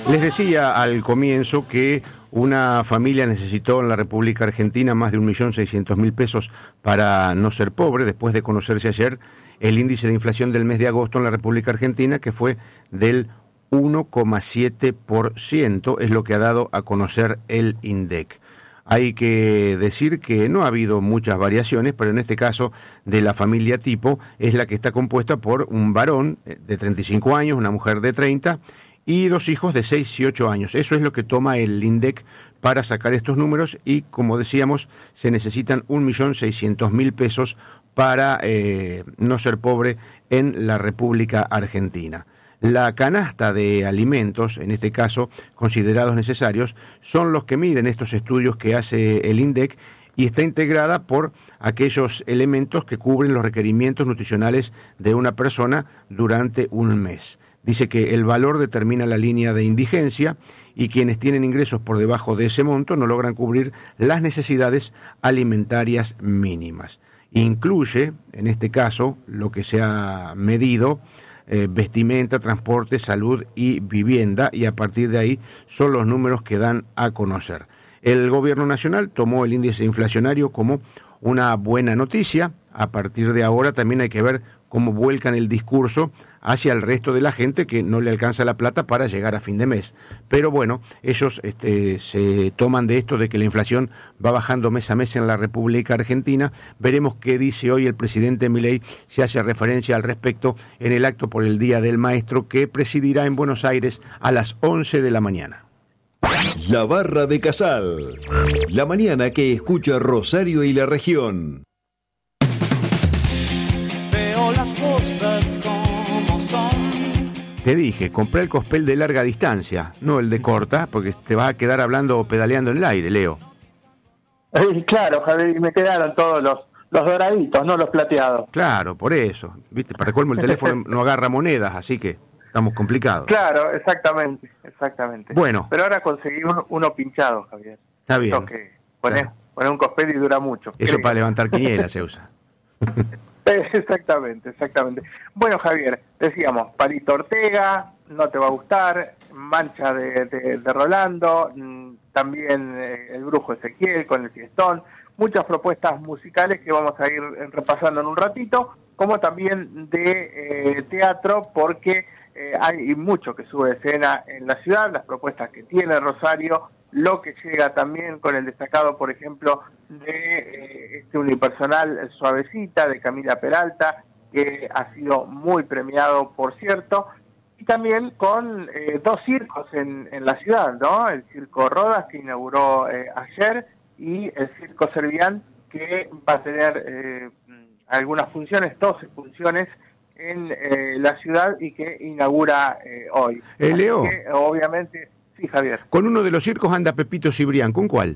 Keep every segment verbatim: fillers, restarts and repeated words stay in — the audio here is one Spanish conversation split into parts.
Les decía al comienzo que una familia necesitó en la República Argentina más de un millón seiscientos mil pesos para no ser pobre, después de conocerse ayer el índice de inflación del mes de agosto en la República Argentina, que fue del uno coma siete por ciento, es lo que ha dado a conocer el INDEC. Hay que decir que no ha habido muchas variaciones, pero en este caso de la familia tipo es la que está compuesta por un varón de treinta y cinco años, una mujer de treinta y dos hijos de seis y ocho años. Eso es lo que toma el INDEC para sacar estos números y, como decíamos, se necesitan un millón seiscientos mil pesos para eh, no ser pobre en la República Argentina. La canasta de alimentos, en este caso considerados necesarios, son los que miden estos estudios que hace el INDEC y está integrada por aquellos elementos que cubren los requerimientos nutricionales de una persona durante un mes. Dice que el valor determina la línea de indigencia y quienes tienen ingresos por debajo de ese monto no logran cubrir las necesidades alimentarias mínimas. Incluye, en este caso, lo que se ha medido, eh, vestimenta, transporte, salud y vivienda, y a partir de ahí son los números que dan a conocer. El Gobierno Nacional tomó el índice inflacionario como una buena noticia. A partir de ahora también hay que ver cómo vuelcan el discurso hacia el resto de la gente que no le alcanza la plata para llegar a fin de mes. Pero bueno, ellos este, se toman de esto de que la inflación va bajando mes a mes en la República Argentina. Veremos qué dice hoy el presidente Milei, si hace referencia al respecto en el acto por el Día del Maestro que presidirá en Buenos Aires a las once de la mañana. La Barra de Casal, la mañana que escucha Rosario y la región. Veo las cosas como son. Te dije, compré el cospel de larga distancia, no el de corta, porque te vas a quedar hablando o pedaleando en el aire, Leo. Eh, claro, Javier, y me quedaron todos los, los doraditos, no los plateados. Claro, por eso. Viste, para colmo el teléfono no agarra monedas, así que estamos complicados. Claro, exactamente, exactamente. Bueno. Pero ahora conseguí uno, uno pinchado, Javier. Está bien. Esto que poner, Claro. poner un cospel y dura mucho. Eso Creo. para levantar quinielas se usa. Exactamente, exactamente. Bueno, Javier, decíamos, Palito Ortega, no te va a gustar, Mancha de, de, de Rolando, mmm, también eh, el Brujo Ezequiel con el Fiestón, muchas propuestas musicales que vamos a ir repasando en un ratito, como también de eh, teatro, porque eh, hay mucho que sube de escena en la ciudad, las propuestas que tiene Rosario, lo que llega también con el destacado, por ejemplo, de eh, este unipersonal Suavecita, de Camila Peralta, que ha sido muy premiado, por cierto, y también con eh, dos circos en, en la ciudad, ¿no? El Circo Rodas, que inauguró eh, ayer, y el Circo Servián, que va a tener eh, algunas funciones, doce funciones, en eh, la ciudad y que inaugura eh, hoy. Eh, Leo. Así que, obviamente... Sí, Javier. Con uno de los circos anda Pepito Cibrián, ¿con cuál?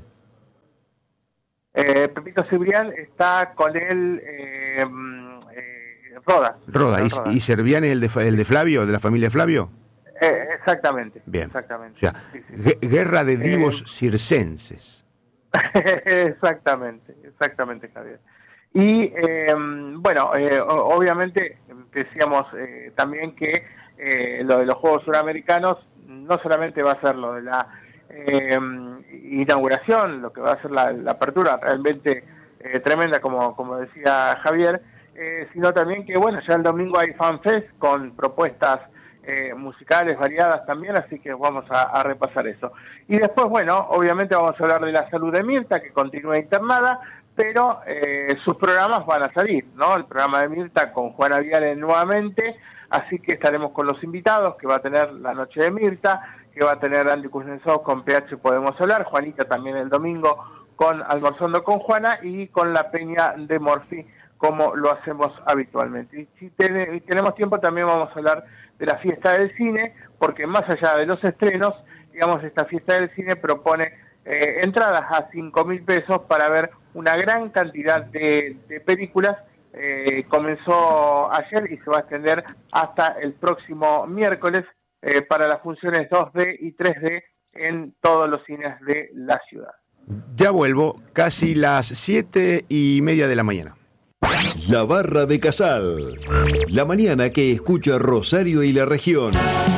Eh, Pepito Cibrián está con él eh, eh, Rodas. Roda. ¿Y, Rodas. ¿Y Servián es el de, el de Flavio, de la familia Flavio? Eh, exactamente. Bien. Exactamente. O sea, sí, sí. gue- guerra de divos Eh, circenses. exactamente, exactamente, Javier. Y eh, bueno, eh, obviamente decíamos eh, también que eh, lo de los Juegos Suramericanos no solamente va a ser lo de la eh, inauguración, lo que va a ser la, la apertura realmente eh, tremenda, como, como decía Javier, eh, sino también que, bueno, ya el domingo hay FanFest con propuestas eh, musicales variadas también, así que vamos a, a repasar eso. Y después, bueno, obviamente vamos a hablar de la salud de Mirta, que continúa internada, pero eh, sus programas van a salir, ¿no? El programa de Mirta con Juana Viale nuevamente, así que estaremos con los invitados, que va a tener la noche de Mirta, que va a tener Andy Kuznetsov con P H Podemos Hablar, Juanita también el domingo con Almorzando con Juana y con la Peña de Morphy, como lo hacemos habitualmente. Y si ten- tenemos tiempo también vamos a hablar de la fiesta del cine, porque más allá de los estrenos, digamos, esta fiesta del cine propone eh, entradas a cinco mil pesos para ver una gran cantidad de, de películas. Eh, comenzó ayer y se va a extender hasta el próximo miércoles eh, para las funciones dos D y tres D en todos los cines de la ciudad. Ya vuelvo, casi las siete y media de la mañana. La Barra de Casal, la mañana que escucha Rosario y la región.